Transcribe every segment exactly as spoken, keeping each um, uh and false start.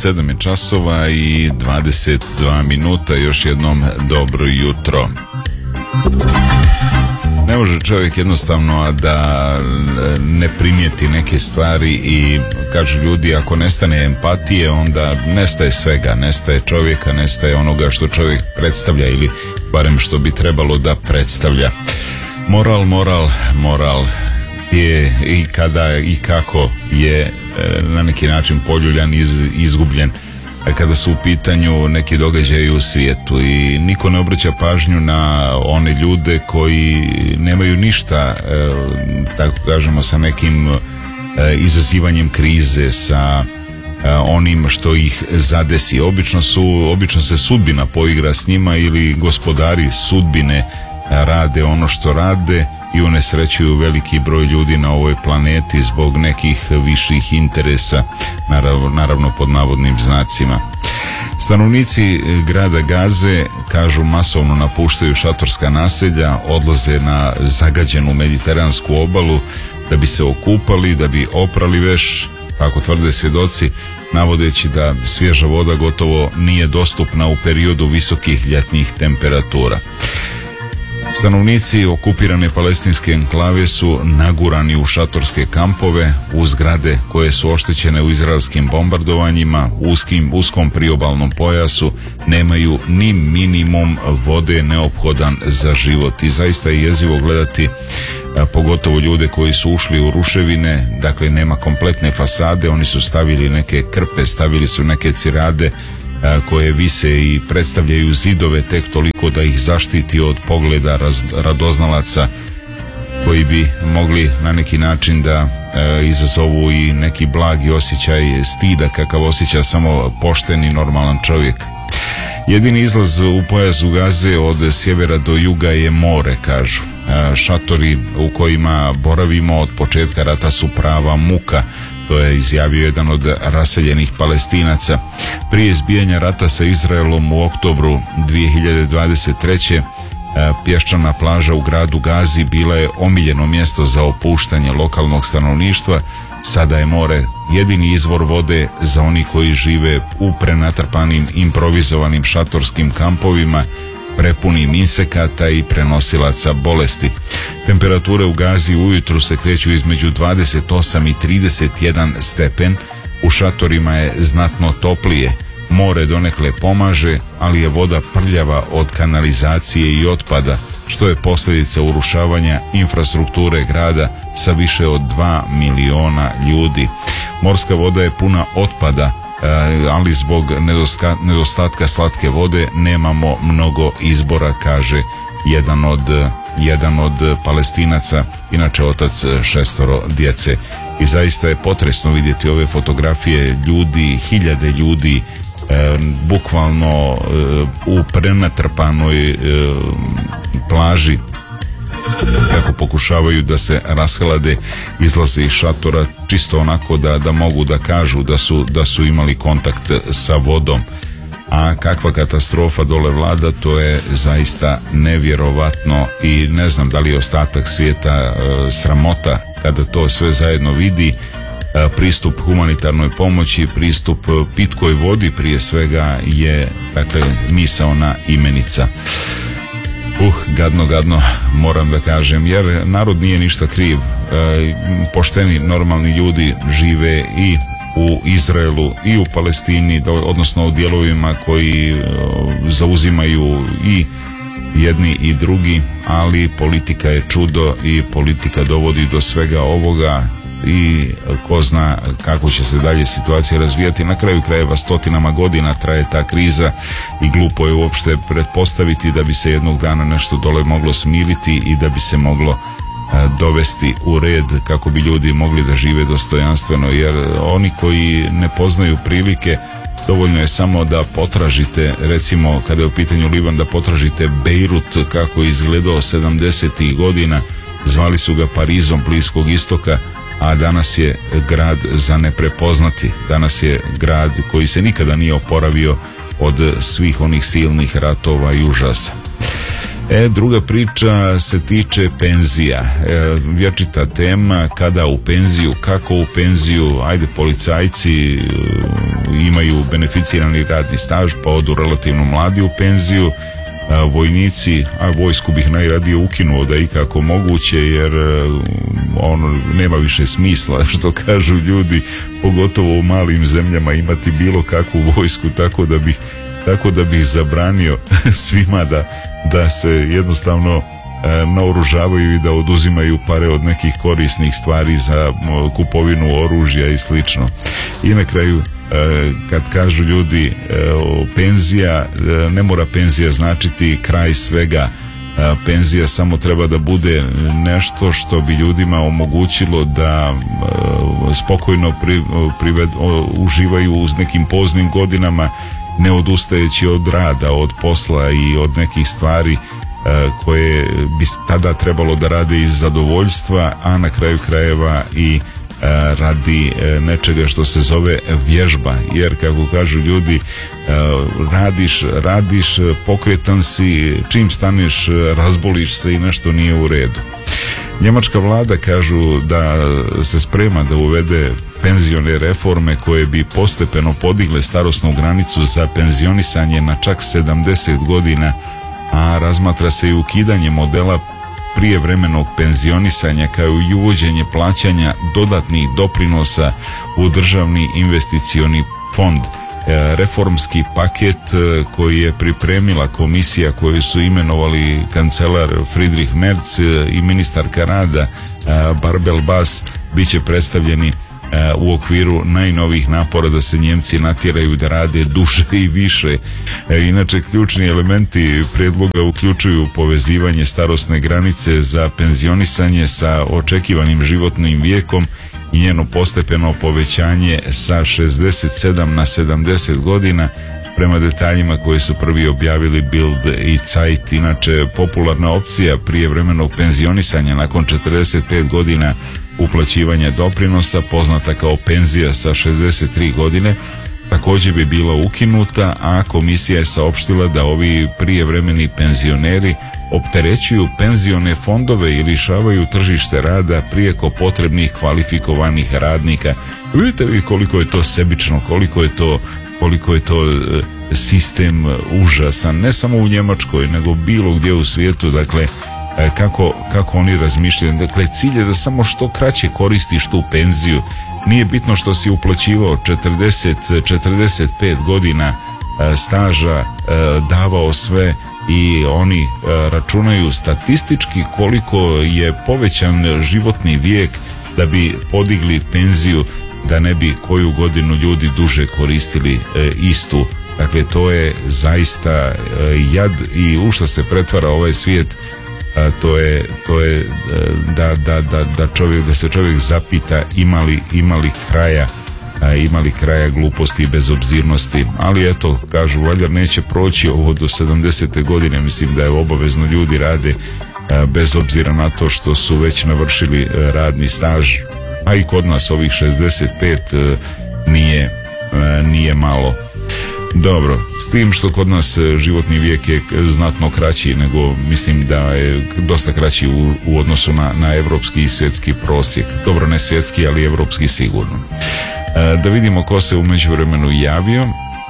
sedam je časova i dvadeset dva minuta. Još jednom dobro jutro. Ne može čovjek jednostavno da ne primijeti neke stvari i kažu ljudi, ako nestane empatije, onda nestaje svega, nestaje čovjeka, nestaje onoga što čovjek predstavlja ili barem što bi trebalo da predstavlja. Moral, moral, moral je i kada i kako je na neki način poljuljan, iz, izgubljen kada su u pitanju neki događaji u svijetu i niko ne obraća pažnju na one ljude koji nemaju ništa, tako kažemo, sa nekim izazivanjem krize, sa onim što ih zadesi. Obično su, obično se sudbina poigra s njima ili gospodari sudbine rade ono što rade i unesrećuju veliki broj ljudi na ovoj planeti zbog nekih viših interesa, naravno, naravno pod navodnim znacima. Stanovnici grada Gaze, kažu, masovno napuštaju šatorska naselja, odlaze na zagađenu mediteransku obalu da bi se okupali, da bi oprali veš, kako tvrde svjedoci, navodeći da svježa voda gotovo nije dostupna u periodu visokih ljetnih temperatura. Stanovnici okupirane palestinske enklave su nagurani u šatorske kampove, u zgrade koje su oštećene u izraelskim bombardovanjima, uskim, uskom priobalnom pojasu, nemaju ni minimum vode neophodan za život. I zaista je jezivo gledati, a, pogotovo ljude koji su ušli u ruševine, dakle nema kompletne fasade, oni su stavili neke krpe, stavili su neke cirade koje vise i predstavljaju zidove tek toliko da ih zaštiti od pogleda raz, radoznalaca koji bi mogli na neki način da e, izazovu i neki blagi osjećaj stida kakav osjeća samo pošten i normalan čovjek. Jedini izlaz u pojasu Gaze od sjevera do juga je more, kažu. E, šatori u kojima boravimo od početka rata su prava muka. To je izjavio jedan od raseljenih Palestinaca. Prije izbijanja rata sa Izraelom u oktobru dvije hiljade dvadeset treće. pješčana plaža u gradu Gazi bila je omiljeno mjesto za opuštanje lokalnog stanovništva. Sada je more jedini izvor vode za oni koji žive u prenatrpanim improvizovanim šatorskim kampovima, prepunim insekata i prenosilaca bolesti. Temperature u Gazi ujutru se kreću između dvadeset osam i trideset jedan stepen, u šatorima je znatno toplije. More donekle pomaže, ali je voda prljava od kanalizacije i otpada, što je posljedica urušavanja infrastrukture grada sa više od dva miliona ljudi. Morska voda je puna otpada, ali zbog nedostatka slatke vode nemamo mnogo izbora, kaže jedan od, jedan od Palestinaca, inače otac šestoro djece. I zaista je potresno vidjeti ove fotografije ljudi, hiljade ljudi, e, bukvalno e, u prenatrpanoj e, plaži, kako pokušavaju da se rashlade, izlaze iz šatora čisto onako da, da mogu da kažu da su, da su imali kontakt sa vodom. A kakva katastrofa dole vlada, to je zaista nevjerovatno i ne znam da li je ostatak svijeta e, sramota kada to sve zajedno vidi. E, pristup humanitarnoj pomoći, pristup pitkoj vodi prije svega je, dakle, misaona imenica. Uh, gadno, gadno, moram da kažem, jer narod nije ništa kriv. E, pošteni, normalni ljudi žive i u Izraelu i u Palestini, odnosno u dijelovima koji zauzimaju i jedni i drugi, ali politika je čudo i politika dovodi do svega ovoga i ko zna kako će se dalje situacija razvijati. Na kraju krajeva stotinama godina traje ta kriza i glupo je uopšte pretpostaviti da bi se jednog dana nešto dole moglo smiriti i da bi se moglo dovesti u red kako bi ljudi mogli da žive dostojanstveno, jer oni koji ne poznaju prilike, dovoljno je samo da potražite, recimo kada je u pitanju Liban, da potražite Bejrut kako je izgledao sedamdesetih godina, zvali su ga Parizom Bliskog istoka, a danas je grad za neprepoznati, danas je grad koji se nikada nije oporavio od svih onih silnih ratova i užasa. E, druga priča se tiče penzija. E, vječita tema, kada u penziju, kako u penziju, ajde policajci imaju beneficirani radni staž pa odu relativno mladi u penziju. Vojnici, a vojsku bih najradije ukinuo da ikako moguće, jer ono nema više smisla, što kažu ljudi, pogotovo u malim zemljama imati bilo kakvu vojsku, tako da bih tako da bih zabranio svima da, da se jednostavno naoružavaju i da oduzimaju pare od nekih korisnih stvari za kupovinu oružja i slično. I na kraju, kad kažu ljudi penzija, ne mora penzija značiti kraj svega. Penzija samo treba da bude nešto što bi ljudima omogućilo da spokojno pri, prived, uživaju uz nekim poznim godinama, ne odustajući od rada, od posla i od nekih stvari koje bi tada trebalo da rade iz zadovoljstva, a na kraju krajeva i radi nečega što se zove vježba, jer kako kažu ljudi, radiš, radiš, pokretan si, čim staneš razboliš se i nešto nije u redu. Njemačka vlada kažu da se sprema da uvede penzione reforme koje bi postepeno podigle starosnu granicu za penzionisanje na čak sedamdeset godina, a razmatra se i ukidanje modela prijevremenog penzionisanja kao i uvođenje plaćanja dodatnih doprinosa u državni investicioni fond. Reformski paket koji je pripremila komisija koju su imenovali kancelar Friedrich Merz i ministarka rada Barbel Bas bit će predstavljeni u okviru najnovijih napora da se Njemci natjeraju da rade duže i više. Inače, ključni elementi predloga uključuju povezivanje starosne granice za penzionisanje sa očekivanim životnim vijekom i njeno postepeno povećanje sa šezdeset sedam na sedamdeset godina prema detaljima koje su prvi objavili Bild i Zeit. Inače, popularna opcija prijevremenog penzionisanja nakon četrdeset pet godina uplaćivanja doprinosa, poznata kao penzija sa šezdeset tri godine, također bi bila ukinuta, a komisija je saopštila da ovi prijevremeni penzioneri opterećuju penzione fondove i lišavaju tržište rada prijeko potrebnih kvalifikovanih radnika. Vidite vi koliko je to sebično, koliko je to, koliko je to sistem užasan, ne samo u Njemačkoj, nego bilo gdje u svijetu. Dakle, kako, kako oni razmišljaju. Dakle, cilj je da samo što kraće koristiš tu penziju. Nije bitno što si uplaćivao četrdeset do četrdeset pet godina staža, davao sve, i oni računaju statistički koliko je povećan životni vijek da bi podigli penziju, da ne bi koju godinu ljudi duže koristili istu. Dakle, to je zaista jad i u što se pretvara ovaj svijet. A, to je, to je da, da, da, da, čovjek, da se čovjek zapita imali, imali kraja a, imali kraja gluposti i bezobzirnosti. Ali eto, kažu, valjda neće proći ovo do sedamdesete godine. Mislim da je obavezno ljudi rade a, bez obzira na to što su već navršili a, radni staž, a i kod nas ovih šezdeset pet a, nije, a, nije malo. Dobro, s tim što kod nas životni vijek je znatno kraći, nego mislim da je dosta kraći u, u odnosu na, na evropski i svjetski prosjek. Dobro, ne svjetski, ali evropski sigurno. E, da vidimo ko se u međuvremenu javio.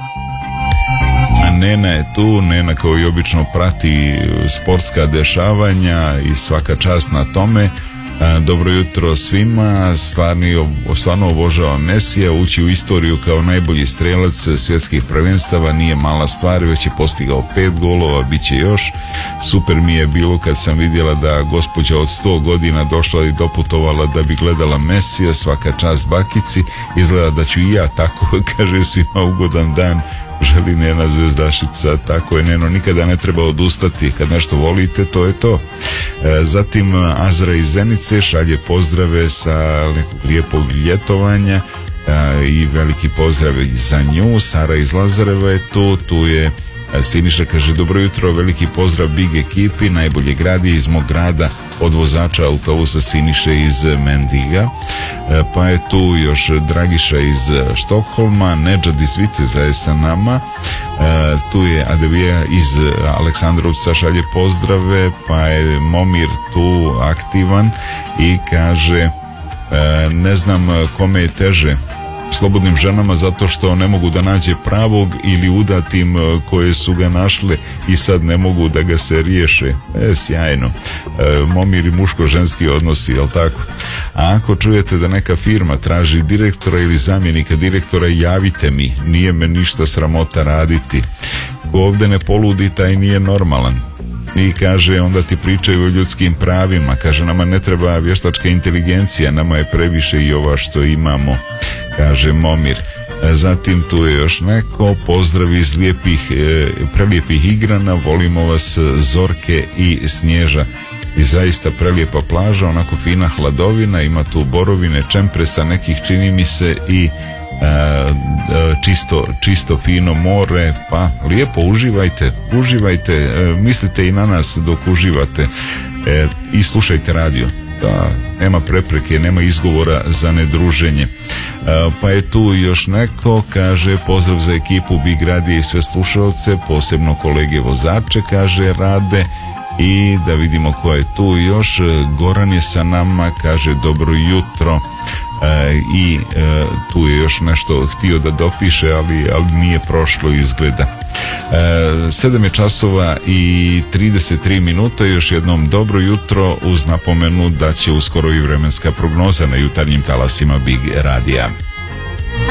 Nena je tu, Nena kao i obično prati sportska dešavanja i svaka čast na tome. Dobro jutro svima, stvarni, stvarno obožavam Mesija, ući u istoriju kao najbolji strelac svjetskih prvenstava nije mala stvar, već je postigao pet golova, bit će još. Super mi je bilo kad sam vidjela da gospođa od sto godina došla i doputovala da bi gledala Mesija, svaka čast bakici, izgleda da ću i ja tako, kaže svima ugodan dan. Želi Nena Zvezdašica, tako je Neno, nikada ne treba odustati, kad nešto volite, to je to. E, zatim Azra iz Zenice šalje pozdrave sa lijepog ljetovanja e, i veliki pozdrav za nju. Sara iz Lazareva je tu, tu je Siniša, kaže dobro jutro, veliki pozdrav big ekipi, najbolje grad je iz mog grada, od vozača autobusa Siniše iz Mendiga. E, pa je tu još Dragiša iz Štokholma, Nedžad iz Viteza je sa nama, e, tu je Adevija iz Aleksandrovca šalje pozdrave, pa je Momir tu aktivan i kaže e, ne znam kome je teže, slobodnim ženama zato što ne mogu da nađe pravog ili udatim koje su ga našle i sad ne mogu da ga se riješe. E, sjajno. E, momir i muško-ženski odnosi, jel tako? A ako čujete da neka firma traži direktora ili zamjenika direktora, javite mi, nije me ništa sramota raditi. Ko ovdje ne poludi, taj nije normalan. I kaže, onda ti pričaju o ljudskim pravima, kaže, nama ne treba vještačka inteligencija, nama je previše i ova što imamo, kaže Momir. Zatim tu je još neko, pozdrav iz lijepih, e, prelijepih igrana, volimo vas Zorke i Snježa. I zaista prelijepa plaža, onako fina hladovina, ima tu borovine, čempresa nekih, čini mi se, i e, čisto, čisto fino more, pa lijepo uživajte, uživajte, e, mislite i na nas dok uživate, e, i slušajte radio. Da, nema prepreke, nema izgovora za nedruženje. E, pa je tu još neko, kaže, pozdrav za ekipu Big Radija i sve slušalce, posebno kolege vozače, kaže, rade. I da vidimo ko je tu još. Goran je sa nama, kaže, dobro jutro. E, i e, tu je još nešto htio da dopiše, ali, ali nije prošlo, izgleda. E, sedam je časova i trideset tri minuta. Još jednom dobro jutro, uz napomenu da će uskoro i vremenska prognoza na jutarnjim talasima Big Radija.